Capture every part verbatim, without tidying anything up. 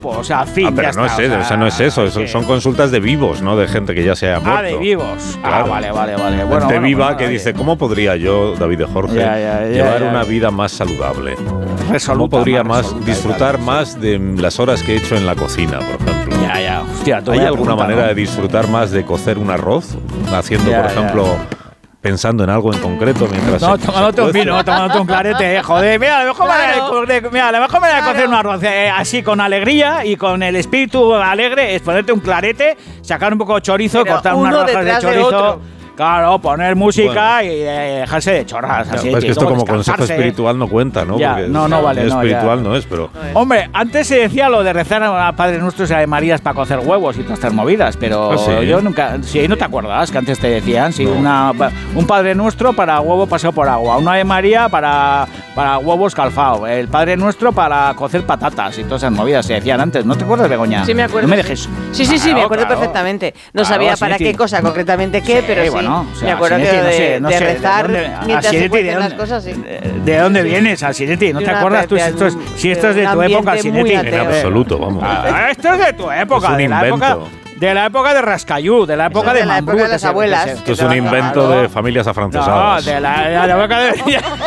O sea, fin, ah, pero ya no está, es eso, o sea, o sea, no es eso, son, son consultas de vivos, ¿no? De gente que ya se ha muerto. Ah, de vivos. Claro. Ah, vale, vale, vale. Bueno, gente bueno, viva bueno, que oye. dice, ¿cómo podría yo, David de Jorge, Ya, ya, ya, llevar ya, una ya. vida más saludable? Resoluta, ¿Cómo podría más más resoluta, disfrutar claro, más de las horas que he hecho en la cocina, por ejemplo? Ya, ya. Hostia, ¿Hay alguna manera ¿no? de disfrutar más de cocer un arroz? Haciendo, ya, por ejemplo... Ya. Pensando en algo en concreto mientras no, se, tomándote se un vino, tomándote un clarete, eh, joder, mira, la mejor claro. manera de, mira, la mejor manera claro. de cocer un arroz eh, así con alegría y con el espíritu alegre es ponerte un clarete, sacar un poco de chorizo, Pero cortar uno unas rodajas de detrás de chorizo. otro. Claro, poner música Bueno. y eh, dejarse de chorras. Ya, Así, pues es que tío, esto como descansarse. consejo espiritual no cuenta, ¿no? Ya, Porque no, no vale, no, espiritual ya. no es, pero... No es. Hombre, antes se decía lo de rezar a Padre Nuestro y a Marías para cocer huevos y todas estas movidas, pero ¿Ah, sí? yo nunca... Sí, ¿no te acuerdas que antes te decían? Sí, No. una, un Padre Nuestro para huevo paseo por agua, una de María para, para huevo escalfado, el Padre Nuestro para cocer patatas y todas esas movidas se decían antes. ¿No te acuerdas, Begoña? Sí, me acuerdo. No me dejes... Sí, sí, sí, Claro, me acuerdo claro. perfectamente. No Claro, sabía así para de qué ti. cosa concretamente qué, Sí, pero sí. bueno, o sea, me acuerdo que Sinetti, de, no sé, no de sé, rezar ¿de dónde- mientras Sinetti, se cuecen ¿de las dónde- cosas, sí. ¿De, de dónde vienes, Sinetti? ¿No De te una- acuerdas tú de si esto es, un- si esto es de de un tu época, ambiente muy Sinetti? En ateo. absoluto, vamos. Ah, esto es de tu época, Es un de la época, invento. de la época de Rascayú, de la época es de de la Mambrú, época de que las se- abuelas. que se- Esto es un invento Claro. de familias No, afrancesadas. de la, de la época de,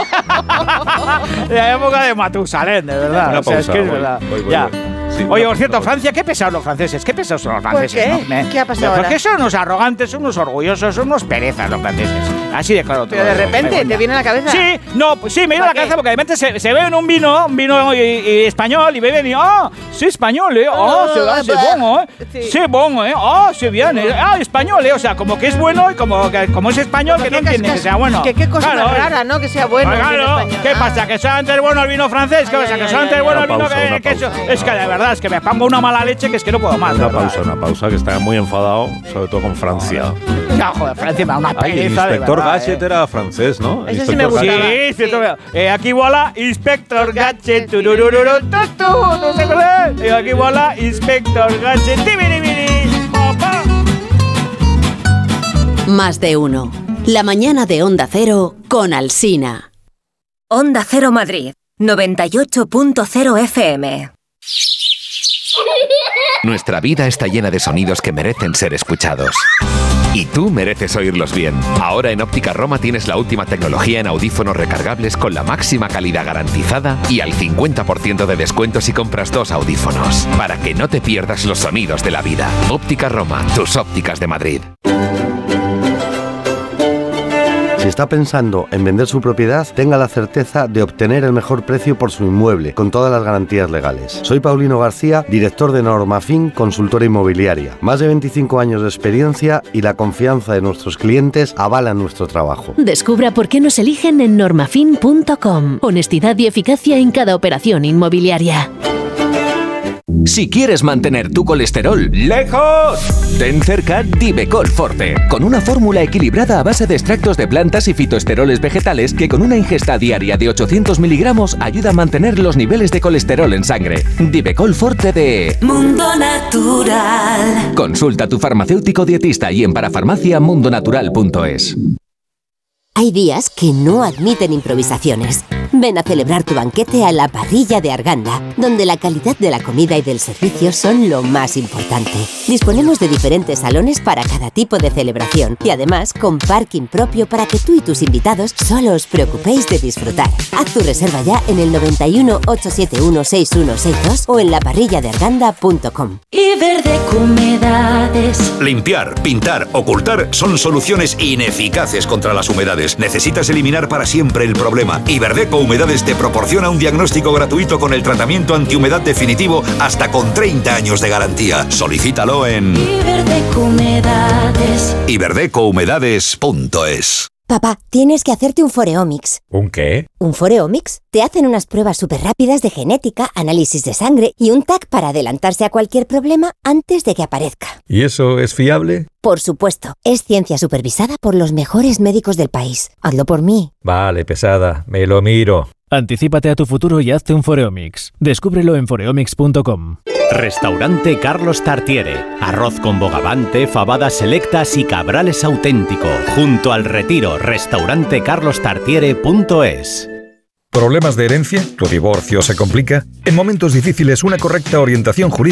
de la época de Matusalén, de verdad. Una O sea, es pausa, que es voy, verdad. voy, voy, ya. voy. Sí, Oye, una por cierto, pausa, voy. Francia, qué pesados los franceses, qué pesados son los ¿Por franceses, qué? ¿no? Me- ¿Qué ha pasado Porque ahora? son unos arrogantes, son unos orgullosos, son unos perezas los franceses. Así de claro. te Pero lo de digo, repente, Begoña. ¿te viene a la cabeza? Sí, no, pues sí, me viene a la ¿Para qué? cabeza porque de repente se, se beben un vino, un vino y, y español y beben y ¡ah! Sí, español, ¿eh? ¡Ah! Oh, se va, c'est bah. bon, ¿eh? Sí. C'est bon, ¿eh? ¡Ah! C'est bien, ¿eh? ¡Ah! Español, ¿eh? O sea, como que es bueno y como, que, como es español, que no ¿Qué entiende que cascas- sea bueno. Que qué cosa Claro, más ¿eh? rara, ¿no? Que sea bueno. Ah, el vino claro. español. ¿Qué Ah. pasa? ¿Que solamente es bueno el vino francés? ¿Qué Ay, pasa? ay, ¿Que ay, solamente ay, es bueno ay. el vino Una pausa, que, una que eso? pausa. Es que de verdad, es que me pongo una mala leche que es que no puedo más. Una de verdad. pausa, una pausa, que está muy enfadado, sobre todo con Francia. Ya, joder, Francia me da una Ay, el pereza de inspector verdad, Gadget eh. era francés, ¿no? El Ese sí me inspector gustaba. Gadget. Sí, cierto. Eh, aquí voilà, Inspector Gadget. tururururu, tu, tu, ¿no te acuerdas? Eh, aquí voilà, Inspector Gadget. Tibiribiri, papá. Más de uno. La mañana de Onda Cero con Alsina. Onda Cero Madrid, noventa y ocho punto cero F M. Nuestra vida está llena de sonidos que merecen ser escuchados. Y tú mereces oírlos bien. Ahora en Óptica Roma tienes la última tecnología en audífonos recargables con la máxima calidad garantizada y al cincuenta por ciento de descuento si compras dos audífonos. Para que no te pierdas los sonidos de la vida. Óptica Roma, tus ópticas de Madrid. Si está pensando en vender su propiedad, tenga la certeza de obtener el mejor precio por su inmueble, con todas las garantías legales. Soy Paulino García, director de Normafin, consultora inmobiliaria. Más de veinticinco años de experiencia y la confianza de nuestros clientes avalan nuestro trabajo. Descubra por qué nos eligen en normafin punto com. Honestidad y eficacia en cada operación inmobiliaria. Si quieres mantener tu colesterol lejos, ten cerca Divecol Forte, con una fórmula equilibrada a base de extractos de plantas y fitoesteroles vegetales que con una ingesta diaria de ochocientos miligramos ayuda a mantener los niveles de colesterol en sangre. Divecol Forte de Mundo Natural. Consulta a tu farmacéutico dietista y en parafarmacia mundo natural punto es. Hay días que no admiten improvisaciones. Ven a celebrar tu banquete a la Parrilla de Arganda, donde la calidad de la comida y del servicio son lo más importante. Disponemos de diferentes salones para cada tipo de celebración y además con parking propio para que tú y tus invitados solo os preocupéis de disfrutar. Haz tu reserva ya en el noventa y uno, ochocientos setenta y uno, sesenta y uno sesenta y dos o en la parrilla de arganda punto com. Y Verdeco Humedades. Limpiar, pintar, ocultar son soluciones ineficaces contra las humedades. Necesitas eliminar para siempre el problema. Y Verdeco Humedades te proporciona un diagnóstico gratuito con el tratamiento antihumedad definitivo hasta con treinta años de garantía. Solicítalo en Y Verdeco Humedades. i verdeco humedades punto es. Papá, tienes que hacerte un Foreomics. ¿Un qué? ¿Un Foreomics? Te hacen unas pruebas súper rápidas de genética, análisis de sangre y un T A C para adelantarse a cualquier problema antes de que aparezca. ¿Y eso es fiable? Por supuesto, es ciencia supervisada por los mejores médicos del país. Hazlo por mí. Vale, pesada, me lo miro. Anticípate a tu futuro y hazte un Foreomics. Descúbrelo en foreomics punto com. Restaurante Carlos Tartiere. Arroz con bogavante, fabadas selectas y cabrales auténtico. Junto al Retiro, restaurante carlos tartiere punto es. ¿Problemas de herencia? ¿Tu divorcio se complica? En momentos difíciles, una correcta orientación jurídica